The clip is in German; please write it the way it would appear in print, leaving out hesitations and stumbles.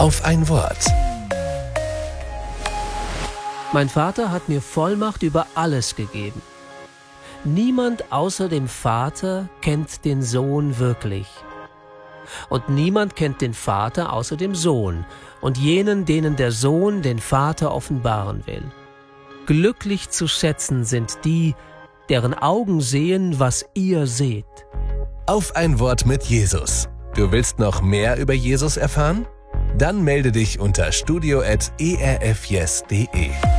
auf ein Wort. Mein Vater hat mir Vollmacht über alles gegeben. Niemand außer dem Vater kennt den Sohn wirklich. Und niemand kennt den Vater außer dem Sohn und jenen, denen der Sohn den Vater offenbaren will. Glücklich zu schätzen sind die, deren Augen sehen, was ihr seht. Auf ein Wort mit Jesus. Du willst noch mehr über Jesus erfahren? Dann melde dich unter studio@erfyes.de.